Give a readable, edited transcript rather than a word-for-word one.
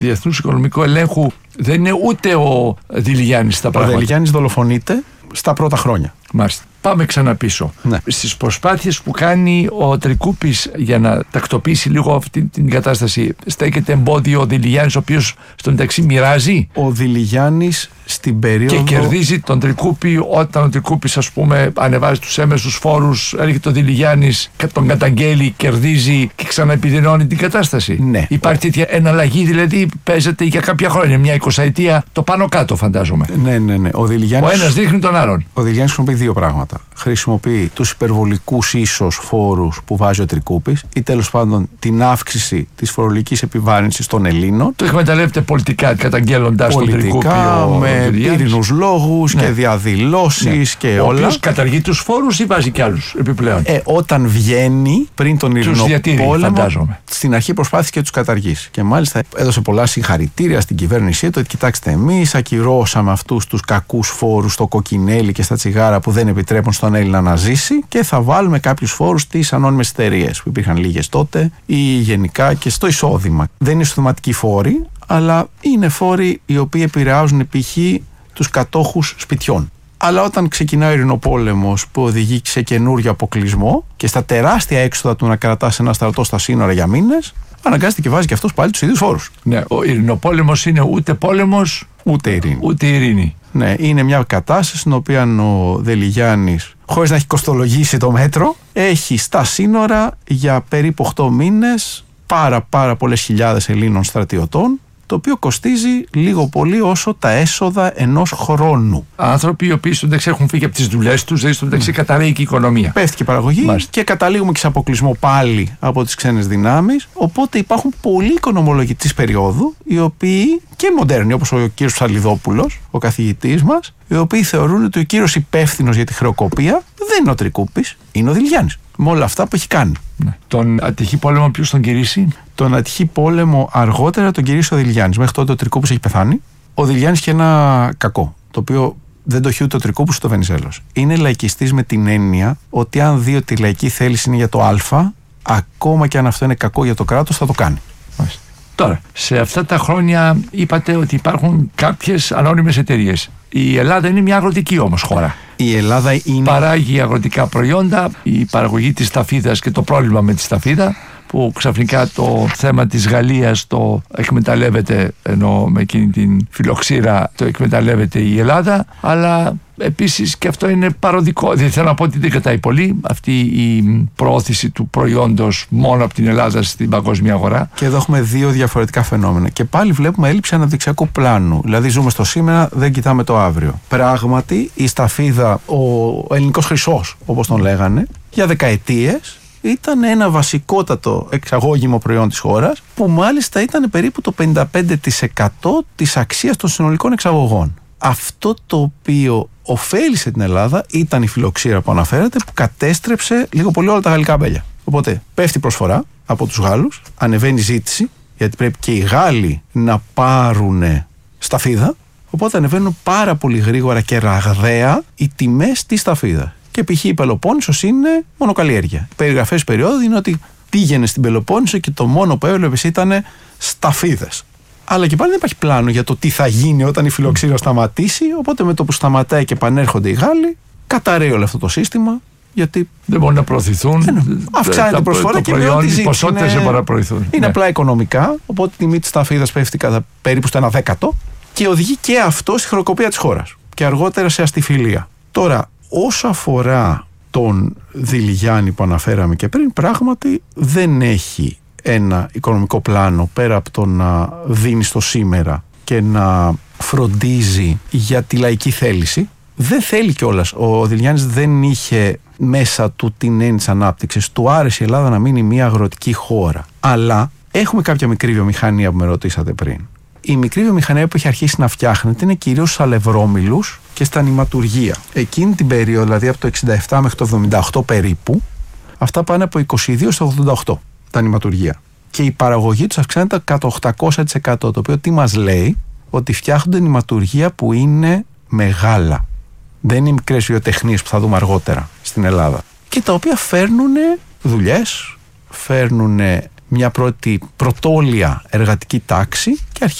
Διεθνούς Οικονομικού Ελέγχου δεν είναι ούτε ο Δηλιγιάννης στα πράγματα. Ο Δηλιγιάννης δολοφονείται στα πρώτα χρόνια. Μάλιστα. Πάμε ξανά πίσω. Ναι. Στις προσπάθειες που κάνει ο Τρικούπης για να τακτοποιήσει λίγο αυτή την κατάσταση, στέκεται εμπόδιο ο Δηλιγιάννης, ο οποίος στο μεταξύ μοιράζει. Ο Δηλιγιάννης στην περίοδο. Και κερδίζει τον Τρικούπη όταν ο Τρικούπης, ας πούμε, ανεβάζει τους έμεσους φόρους, έρχεται ο Δηλιγιάννης, τον καταγγέλει, κερδίζει και ξαναεπιδεινώνει την κατάσταση. Ναι. Υπάρχει τέτοια εναλλαγή, δηλαδή παίζεται για κάποια χρόνια, μια 20ετία, το πάνω κάτω, φαντάζομαι. Ναι. Ο ένας δείχνει τον άλλον. Ο Δηλιγιάννης χρησιμοποιεί δύο πράγματα. Χρησιμοποιεί τους υπερβολικούς ίσως φόρους που βάζει ο Τρικούπης ή τέλος πάντων την αύξηση της φορολογικής επιβάρυνσης των Ελλήνων. Το εκμεταλλεύεται πολιτικά, καταγγέλλοντας τον Τρικούπη. Με πύρινους λόγους και διαδηλώσεις και όλα. Ο οποίος καταργεί τους φόρους ή βάζει κι άλλους επιπλέον. Όταν βγαίνει πριν τον Ειρηνό Πόλεμο, στην αρχή προσπάθησε και τους καταργήσει. Και μάλιστα έδωσε πολλά συγχαρητήρια στην κυβέρνησή του. Κοιτάξτε, εμείς ακυρώσαμε αυτούς τους κακούς φόρους στο κοκκινέλι και στα τσιγάρα που δεν επιτρέπουν στον Έλληνα να ζήσει και θα βάλουμε κάποιους φόρους στις ανώνυμες εταιρείες που υπήρχαν λίγες τότε ή γενικά και στο εισόδημα. Δεν είναι εισοδηματικοί φόροι, αλλά είναι φόροι οι οποίοι επηρεάζουν π.χ. τους κατόχους σπιτιών. Αλλά όταν ξεκινάει ο ειρηνοπόλεμος που οδηγεί σε καινούριο αποκλεισμό και στα τεράστια έξοδα του να κρατάς ένα στρατό στα σύνορα για μήνες, αναγκάζεται και βάζει και αυτός πάλι τους ίδιους φόρους. Ναι, ο ειρηνοπόλεμος είναι ούτε πόλεμος ούτε ειρήνη. Ναι, είναι μια κατάσταση στην οποία ο Δηλιγιάννης, χωρίς να έχει κοστολογήσει το μέτρο, έχει στα σύνορα για περίπου 8 μήνες πάρα πολλές χιλιάδες Ελλήνων στρατιωτών, το οποίο κοστίζει λίγο πολύ όσο τα έσοδα ενός χρόνου. Άνθρωποι οι οποίοι στο μεταξύ έχουν φύγει από τις δουλειές τους, δηλαδή στο μεταξύ καταραίει και η οικονομία. Πέφτει και η παραγωγή. Μάλιστα. Και καταλήγουμε και σε αποκλεισμό πάλι από τις ξένες δυνάμεις. Οπότε υπάρχουν πολλοί οικονομολόγοι της περίοδου, οι οποίοι και μοντέρνοι, όπως ο κύριος Ψαλιδόπουλος, ο καθηγητής μας, οι οποίοι θεωρούν ότι ο κύριος υπεύθυνος για τη χρεοκοπία δεν είναι ο Τρικούπης, είναι ο Δηλιγιάννης. Με όλα αυτά που έχει κάνει. Ναι. Τον ατυχή πόλεμο ποιος τον κηρύσσει? Τον ατυχή πόλεμο αργότερα τον κηρύσσει ο Δηλιγιάννης. Μέχρι τότε ο Τρικούπης έχει πεθάνει. Ο Δηλιγιάννης είχε ένα κακό, το οποίο δεν το έχει ούτε ο Τρικούπης ούτε ο Βενιζέλος. Είναι λαϊκιστής με την έννοια ότι αν δει ότι η λαϊκή θέληση είναι για το Α, ακόμα και αν αυτό είναι κακό για το κράτος, θα το κάνει. Μάλιστα. Τώρα, σε αυτά τα χρόνια είπατε ότι υπάρχουν κάποιες ανώνυμες εταιρείες. Η Ελλάδα είναι μια αγροτική όμως χώρα. Η Ελλάδα είναι... Παράγει αγροτικά προϊόντα, η παραγωγή της σταφίδας και το πρόβλημα με τη σταφίδα, που ξαφνικά το θέμα της Γαλλίας το εκμεταλλεύεται, ενώ με εκείνη την φιλοξήρα το εκμεταλλεύεται η Ελλάδα, αλλά επίσης και αυτό είναι παροδικό. Δεν θέλω να πω ότι δεν κατάει πολύ αυτή η προώθηση του προϊόντος μόνο από την Ελλάδα στην παγκόσμια αγορά. Και εδώ έχουμε δύο διαφορετικά φαινόμενα. Και πάλι βλέπουμε έλλειψη αναπτυξιακού πλάνου. Δηλαδή ζούμε στο σήμερα, δεν κοιτάμε το αύριο. Πράγματι η σταφίδα, ο ελληνικός χρυσός όπως τον λέγανε, για δεκαετίες ήταν ένα βασικότατο εξαγώγημο προϊόν της χώρας, που μάλιστα ήταν περίπου το 55% της αξίας των συνολικών εξαγωγών. Αυτό το οποίο ωφέλισε την Ελλάδα ήταν η φιλοξήρα που αναφέρατε, που κατέστρεψε λίγο πολύ όλα τα γαλλικά αμπέλια. Οπότε πέφτει προσφορά από τους Γάλλους, ανεβαίνει ζήτηση, γιατί πρέπει και οι Γάλλοι να πάρουν σταφίδα, οπότε ανεβαίνουν πάρα πολύ γρήγορα και ραγδαία οι τιμές της σταφίδας. Και π.χ. η Πελοπόννησος είναι μονοκαλλιέργεια. Περιγραφές περίοδου είναι ότι πήγαινε στην Πελοπόννησο και το μόνο που έβλεπες ήταν σταφίδες. Αλλά και πάλι δεν υπάρχει πλάνο για το τι θα γίνει όταν η φιλοξήρα σταματήσει. Οπότε με το που σταματάει και επανέρχονται οι Γάλλοι, καταραίει όλο αυτό το σύστημα. Γιατί δεν μπορούν να προωθηθούν. Αυξάνεται η προσφορά και μειώνεται η ζήτηση. Οι ποσότητες δεν μπορούν να προωθηθούν. Είναι απλά οικονομικά. Οπότε η τιμή της σταφίδας πέφτει κατά περίπου στο 1/10 και οδηγεί και αυτό στη χρεοκοπία της χώρας. Και αργότερα σε αστιφιλία. Τώρα, όσο αφορά τον Δηλιγιάννη που αναφέραμε και πριν, πράγματι δεν έχει ένα οικονομικό πλάνο πέρα από το να δίνει στο σήμερα και να φροντίζει για τη λαϊκή θέληση. Δεν θέλει κιόλας. Ο Δηλιγιάννης δεν είχε μέσα του την έννοια της ανάπτυξης. Του άρεσε η Ελλάδα να μείνει μια αγροτική χώρα. Αλλά έχουμε κάποια μικρή βιομηχανία που με ρωτήσατε πριν. Η μικρή βιομηχανία που έχει αρχίσει να φτιάχνεται είναι κυρίως στους αλευρόμυλους και στα νηματουργεία. Εκείνη την περίοδο, δηλαδή από το 67 μέχρι το 78 περίπου, αυτά πάνε από 22 στο 88 τα νηματουργεία. Και η παραγωγή τους αυξάνεται κατά 800%, το οποίο τι μας λέει? Ότι φτιάχνονται νηματουργεία που είναι μεγάλα. Δεν είναι οι μικρές βιοτεχνίες που θα δούμε αργότερα στην Ελλάδα. Και τα οποία φέρνουν δουλειές, φέρνουν μια πρώτη πρωτόλια εργατική τάξη και